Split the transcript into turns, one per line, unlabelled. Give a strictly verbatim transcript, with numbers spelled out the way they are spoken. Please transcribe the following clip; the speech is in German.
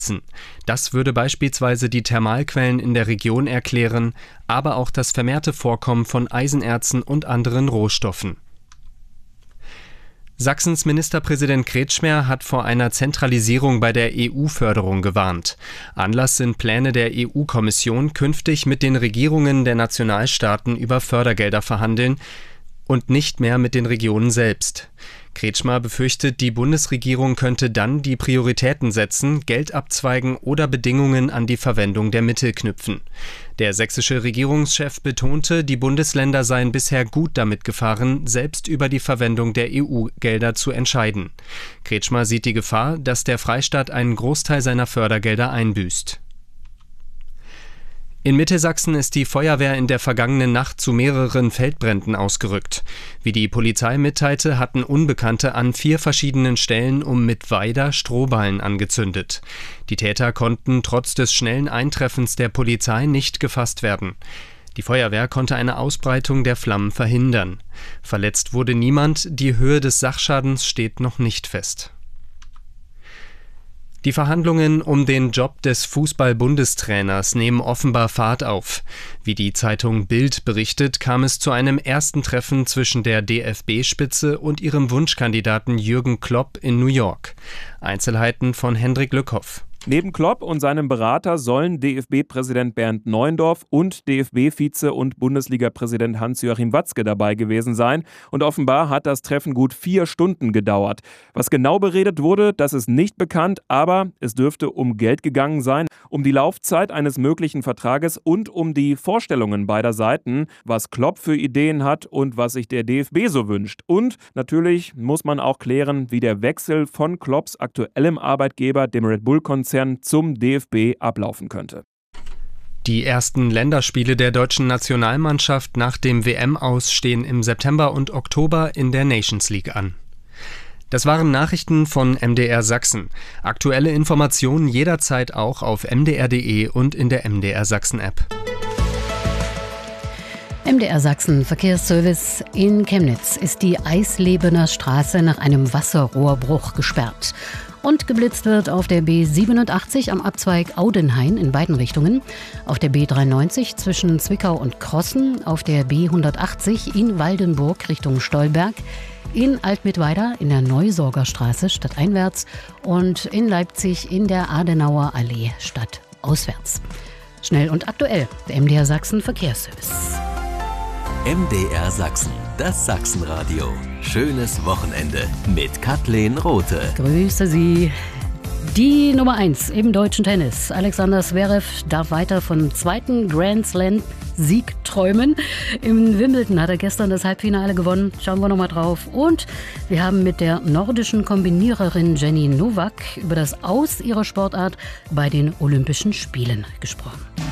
Das würde beispielsweise die Thermalquellen in der Region erklären, aber auch das vermehrte Vorkommen von Eisenerzen und anderen Rohstoffen. Sachsens Ministerpräsident Kretschmer hat vor einer Zentralisierung bei der E U-Förderung gewarnt. Anlass sind Pläne der E U-Kommission, künftig mit den Regierungen der Nationalstaaten über Fördergelder verhandeln und nicht mehr mit den Regionen selbst. Kretschmer befürchtet, die Bundesregierung könnte dann die Prioritäten setzen, Geld abzweigen oder Bedingungen an die Verwendung der Mittel knüpfen. Der sächsische Regierungschef betonte, die Bundesländer seien bisher gut damit gefahren, selbst über die Verwendung der E U-Gelder zu entscheiden. Kretschmer sieht die Gefahr, dass der Freistaat einen Großteil seiner Fördergelder einbüßt. In Mittelsachsen ist die Feuerwehr in der vergangenen Nacht zu mehreren Feldbränden ausgerückt. Wie die Polizei mitteilte, hatten Unbekannte an vier verschiedenen Stellen um Mittweida Strohballen angezündet. Die Täter konnten trotz des schnellen Eintreffens der Polizei nicht gefasst werden. Die Feuerwehr konnte eine Ausbreitung der Flammen verhindern. Verletzt wurde niemand, die Höhe des Sachschadens steht noch nicht fest. Die Verhandlungen um den Job des Fußball-Bundestrainers nehmen offenbar Fahrt auf. Wie die Zeitung Bild berichtet, kam es zu einem ersten Treffen zwischen der D F B-Spitze und ihrem Wunschkandidaten Jürgen Klopp in New York. Einzelheiten von Hendrik Lückhoff.
Neben Klopp und seinem Berater sollen D F B-Präsident Bernd Neuendorf und D F B-Vize und Bundesliga-Präsident Hans-Joachim Watzke dabei gewesen sein. Und offenbar hat das Treffen gut vier Stunden gedauert. Was genau beredet wurde, das ist nicht bekannt, aber es dürfte um Geld gegangen sein, um die Laufzeit eines möglichen Vertrages und um die Vorstellungen beider Seiten, was Klopp für Ideen hat und was sich der D F B so wünscht. Und natürlich muss man auch klären, wie der Wechsel von Klopps aktuellem Arbeitgeber, dem Red Bull-Konzern, zum D F B ablaufen könnte.
Die ersten Länderspiele der deutschen Nationalmannschaft nach dem W M-Aus stehen im September und Oktober in der Nations League an. Das waren Nachrichten von M D R Sachsen. Aktuelle Informationen jederzeit auch auf m d r punkt d e und in der M D R Sachsen-App.
M D R Sachsen Verkehrsservice. In Chemnitz ist die Eislebener Straße nach einem Wasserrohrbruch gesperrt. Und geblitzt wird auf der B siebenundachtzig am Abzweig Audenhain in beiden Richtungen, auf der B dreiundneunzig zwischen Zwickau und Krossen, auf der B hundertachtzig in Waldenburg Richtung Stolberg, in Altmittweida in der Neusorgerstraße stadteinwärts und in Leipzig in der Adenauer Allee stadtauswärts. Schnell und aktuell, der M D R Sachsen Verkehrsservice.
M D R Sachsen, das Sachsenradio. Schönes Wochenende mit Kathleen Rothe.
Grüße Sie. Die Nummer eins im deutschen Tennis. Alexander Zverev darf weiter vom zweiten Grand Slam-Sieg träumen. Im Wimbledon hat er gestern das Halbfinale gewonnen. Schauen wir nochmal drauf. Und wir haben mit der nordischen Kombiniererin Jenny Nowak über das Aus ihrer Sportart bei den Olympischen Spielen gesprochen.